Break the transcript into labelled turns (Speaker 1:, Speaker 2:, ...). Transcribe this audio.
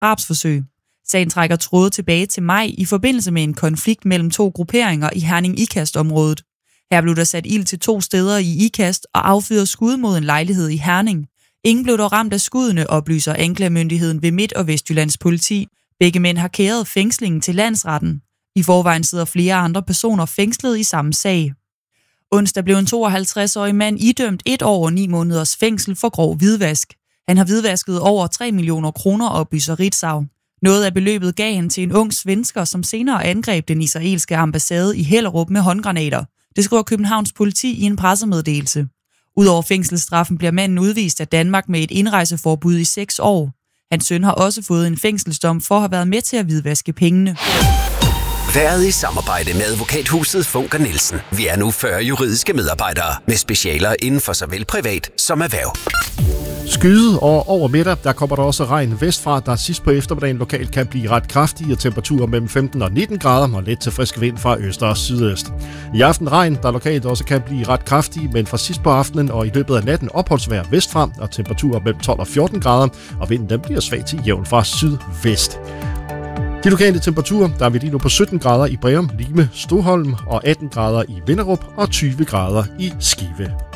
Speaker 1: drabsforsøg. Sagen trækker tråde tilbage til maj i forbindelse med en konflikt mellem 2 grupperinger i Herning-Ikast-området. Her blev der sat ild til 2 steder i Ikast og affyret skud mod en lejlighed i Herning. Ingen blev dog ramt af skuddene, oplyser anklagemyndigheden ved Midt- og Vestjyllands politi. Begge mænd har kæret fængslingen til landsretten. I forvejen sidder flere andre personer fængslet i samme sag. Onsdag blev en 52-årig mand idømt 1 år og 9 måneders fængsel for grov hvidvask. Han har hvidvasket over 3 millioner kroner, oplyser Ritzau. Noget af beløbet gav han til en ung svensker, som senere angreb den israelske ambassade i Hellerup med håndgranater. Det skriver Københavns politi i en pressemeddelelse. Udover fængselsstraffen bliver manden udvist af Danmark med et indrejseforbud i 6 år. Hans søn har også fået en fængselsdom for at have været med til at hvidvaske pengene.
Speaker 2: Været i samarbejde med advokathuset Funker Nielsen. Vi er nu 40 juridiske medarbejdere med specialer inden for såvel privat som erhverv.
Speaker 3: Skyde og over middag, der kommer der også regn vestfra, der sidst på eftermiddagen lokalt kan blive ret kraftige, og temperaturer mellem 15 og 19 grader og let til frisk vind fra øst og sydøst. I aften regn, der lokalt også kan blive ret kraftige, men fra sidst på aftenen og i løbet af natten opholdsvejr vestfra, og temperaturer mellem 12 og 14 grader, og vinden den bliver svag til jævn fra sydvest. De lokale temperaturer, der er vi lige nu på 17 grader i Breum, Lime, Stoholm og 18 grader i Vinderup og 20 grader i Skive.